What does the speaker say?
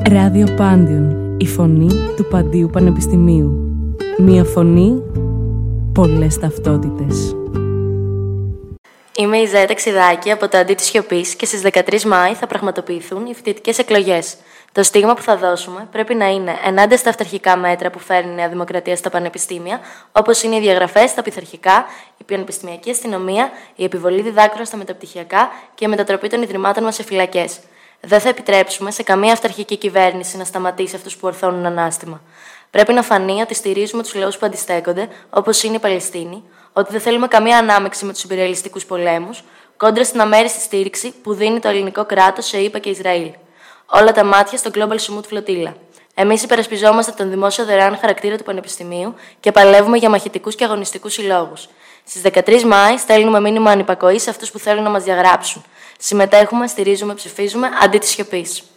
Ράδιο Πάντιον, η φωνή του Παντίου Πανεπιστημίου. Μία φωνή, πολλές ταυτότητες. Είμαι η Ζέτα Ξηδάκη από το Αντί της Σιωπής και στις 13 Μάη θα πραγματοποιηθούν οι φοιτητικές εκλογές. Το στίγμα που θα δώσουμε πρέπει να είναι ενάντια στα αυταρχικά μέτρα που φέρνει η Νέα Δημοκρατία στα πανεπιστήμια, όπως είναι οι διαγραφές στα πειθαρχικά, η πανεπιστημιακή αστυνομία, η επιβολή διδάκρων στα μεταπτυχιακά και η μετατροπή των ιδρυμάτων μας σε φυλακές. Δεν θα επιτρέψουμε σε καμία αυταρχική κυβέρνηση να σταματήσει αυτούς που ορθώνουν ανάστημα. Πρέπει να φανεί ότι στηρίζουμε τους λαούς που αντιστέκονται, όπως είναι η Παλαιστίνη, ότι δεν θέλουμε καμία ανάμειξη με τους ιμπεριαλιστικούς πολέμους, κόντρα στην αμέριστη στήριξη που δίνει το ελληνικό κράτος σε ΗΠΑ και Ισραήλ. Όλα τα μάτια στο Global Sumut Flotilla. Εμείς υπερασπιζόμαστε τον δημόσιο δωρεάν χαρακτήρα του Πανεπιστημίου και παλεύουμε για μαχητικούς και αγωνιστικούς συλλόγους. Στις 13 Μάη στέλνουμε μήνυμα ανυπακοής σε αυτούς που θέλουν να μας διαγράψουν. Συμμετέχουμε, στηρίζουμε, ψηφίζουμε αντί της σιωπής.